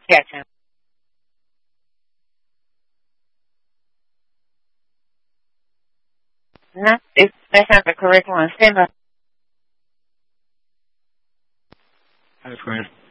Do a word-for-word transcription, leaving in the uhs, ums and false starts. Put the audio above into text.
Gotcha. No, it's, that's not the correct one. Stand by. Hi, friend.